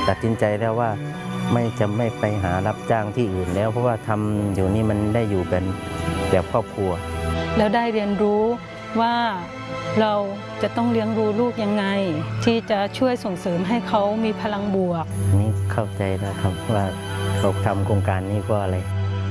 ตัดสินใจแล้วว่าไม่ไปหารับจ้างที่อื่นแล้วเพราะว่าทำอยู่นี่มันได้อยู่กันแบบครอบครัวแล้วได้เรียนรู้ว่าเราจะต้องเลี้ยงดูลูกยังไงที่จะช่วยส่งเสริมให้เขามีพลังบวกนี่เข้าใจแล้วครับว่าเขาทำโครงการนี้เพราะอะไร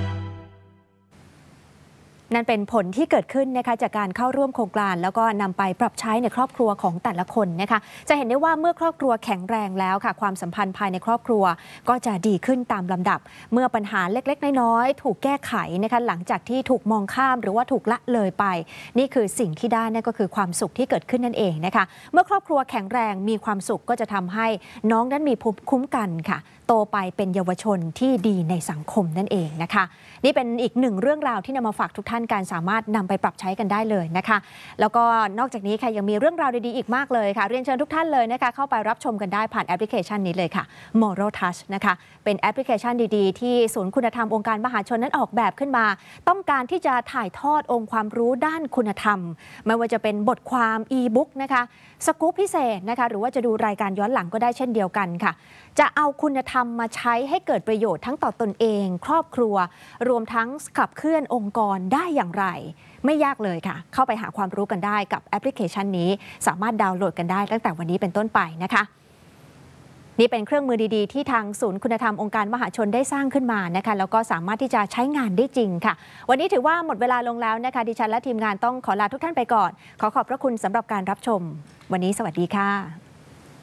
นั่นเป็นผลที่เกิดขึ้นนะคะจากการเข้าร่วมโครงการแล้วก็นำไปปรับใช้ในครอบครัวของแต่ละคนนะคะจะเห็นได้ว่าเมื่อครอบครัวแข็งแรงแล้วค่ะความสัมพันธ์ภายในครอบครัวก็จะดีขึ้นตามลำดับเมื่อปัญหาเล็กๆน้อยๆถูกแก้ไขนะคะหลังจากที่ถูกมองข้ามหรือว่าถูกละเลยไปนี่คือสิ่งที่ได้นั่นก็คือความสุขที่เกิดขึ้นนั่นเองนะคะเมื่อครอบครัวแข็งแรงมีความสุขก็จะทำให้น้องนั้นมีภูมิคุ้มกันค่ะโตไปเป็นเยาวชนที่ดีในสังคมนั่นเองนะคะนี่เป็นอีกหนึ่งเรื่องราวที่นำมาฝากทุกท่านการสามารถนำไปปรับใช้กันได้เลยนะคะแล้วก็นอกจากนี้ค่ะยังมีเรื่องราวดีๆอีกมากเลยค่ะเรียนเชิญทุกท่านเลยนะคะเข้าไปรับชมกันได้ผ่านแอปพลิเคชันนี้เลยค่ะ Moral Touch นะคะเป็นแอปพลิเคชันดีๆที่ศูนย์คุณธรรมองค์การมหาชนนั้นออกแบบขึ้นมาต้องการที่จะถ่ายทอดองค์ความรู้ด้านคุณธรรมไม่ว่าจะเป็นบทความอีบุ๊กนะคะสกู๊ปพิเศษนะคะหรือว่าจะดูรายการย้อนหลังก็ได้เช่นเดียวกันค่ะจะเอาคุณธรรมมาใช้ให้เกิดประโยชน์ทั้งต่อตนเองครอบครัวรวมทั้งขับเคลื่อนองค์กรได้อย่างไรไม่ยากเลยค่ะเข้าไปหาความรู้กันได้กับแอปพลิเคชันนี้สามารถดาวน์โหลดกันได้ตั้งแต่วันนี้เป็นต้นไปนะคะนี่เป็นเครื่องมือดีๆที่ทางศูนย์คุณธรรมองค์การมหาชนได้สร้างขึ้นมานะคะแล้วก็สามารถที่จะใช้งานได้จริงค่ะวันนี้ถือว่าหมดเวลาลงแล้วนะคะดิฉันและทีมงานต้องขอลาทุกท่านไปก่อนขอขอบพระคุณสำหรับการรับชมวันนี้สวัสดีค่ะ